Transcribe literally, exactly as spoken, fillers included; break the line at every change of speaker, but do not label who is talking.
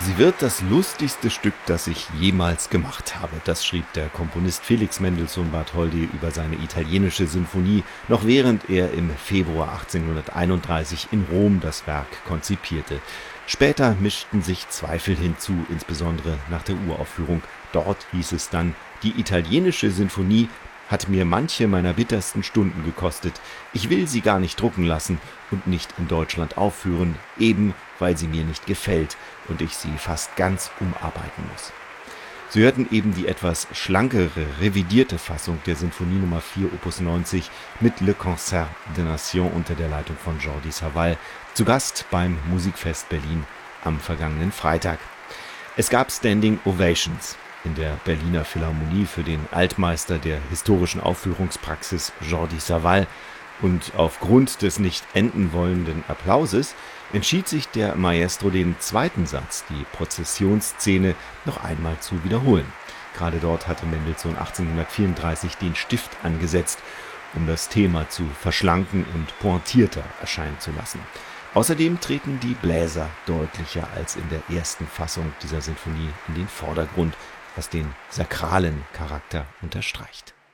Sie wird das lustigste Stück, das ich jemals gemacht habe. Das schrieb der Komponist Felix Mendelssohn Bartholdy über seine italienische Sinfonie, noch während er im Februar achtzehnhunderteinunddreißig in Rom das Werk konzipierte. Später mischten sich Zweifel hinzu, insbesondere nach der Uraufführung. Dort hieß es dann, die italienische Sinfonie hat mir manche meiner bittersten Stunden gekostet. Ich will sie gar nicht drucken lassen und nicht in Deutschland aufführen, eben weil sie mir nicht gefällt und ich sie fast ganz umarbeiten muss. Sie hörten eben die etwas schlankere, revidierte Fassung der Sinfonie Nummer vier Opus neunzig mit Le Concert des Nations unter der Leitung von Jordi Savall, zu Gast beim Musikfest Berlin am vergangenen Freitag. Es gab Standing Ovations in der Berliner Philharmonie für den Altmeister der historischen Aufführungspraxis Jordi Savall, und aufgrund des nicht enden wollenden Applauses entschied sich der Maestro, den zweiten Satz, die Prozessionsszene, noch einmal zu wiederholen. Gerade dort hatte Mendelssohn achtzehnhundertvierunddreißig den Stift angesetzt, um das Thema zu verschlanken und pointierter erscheinen zu lassen. Außerdem treten die Bläser deutlicher als in der ersten Fassung dieser Sinfonie in den Vordergrund, was den sakralen Charakter unterstreicht.